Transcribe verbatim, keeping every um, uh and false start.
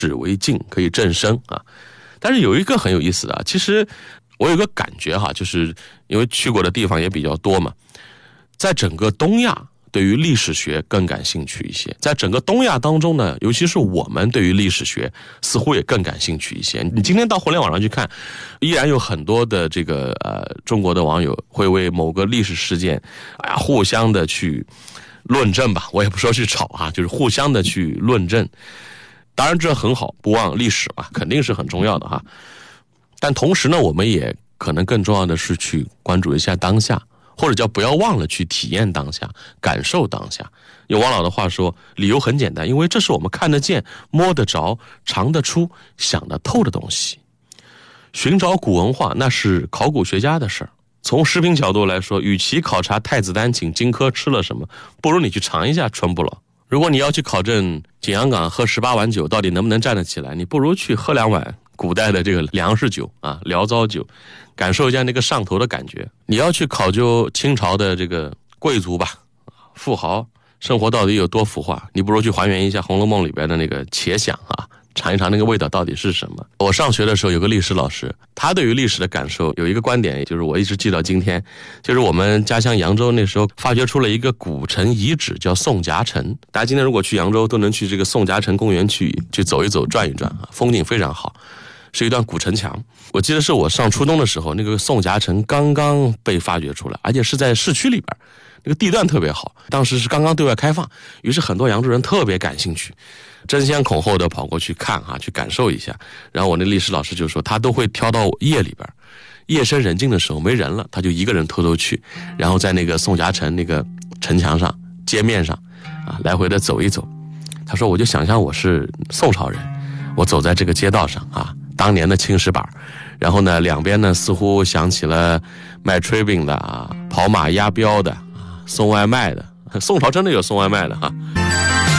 史为镜，可以正身啊。但是有一个很有意思的啊，其实我有个感觉哈，就是因为去过的地方也比较多嘛，在整个东亚对于历史学更感兴趣一些，在整个东亚当中呢，尤其是我们对于历史学似乎也更感兴趣一些。你今天到互联网上去看，依然有很多的这个呃中国的网友会为某个历史事件啊互相的去论证吧，我也不说去吵啊，就是互相的去论证。当然这很好，不忘历史嘛，肯定是很重要的哈。但同时呢，我们也可能更重要的是去关注一下当下，或者叫不要忘了去体验当下，感受当下。有王老的话说，理由很简单，因为这是我们看得见、摸得着、尝得出、想得透的东西。寻找古文化，那是考古学家的事儿。从食品角度来说，与其考察太子丹请荆轲吃了什么，不如你去尝一下春不老。如果你要去考证景阳冈喝十八碗酒到底能不能站得起来，你不如去喝两碗古代的这个粮食酒啊，醪糟酒，感受一下那个上头的感觉。你要去考究清朝的这个贵族吧，富豪生活到底有多腐化，你不如去还原一下《红楼梦》里边的那个茄鲞啊，尝一尝那个味道到底是什么。我上学的时候有个历史老师，他对于历史的感受有一个观点，就是我一直记到今天，就是我们家乡扬州那时候发掘出了一个古城遗址叫宋夹城。大家今天如果去扬州都能去这个宋夹城公园去去走一走转一转啊，风景非常好，是一段古城墙。我记得是我上初中的时候，那个宋夹城刚刚被发掘出来，而且是在市区里边，那个地段特别好，当时是刚刚对外开放，于是很多扬州人特别感兴趣，争先恐后的跑过去看啊，去感受一下。然后我那历史老师就说，他都会挑到夜里边，夜深人静的时候没人了，他就一个人偷偷去，然后在那个宋夹城那个城墙上、街面上啊来回的走一走。他说，我就想象我是宋朝人，我走在这个街道上啊，当年的青石板，然后呢两边呢似乎响起了卖炊饼的啊、跑马押镖的啊、送外卖的。宋朝真的有送外卖的哈、啊，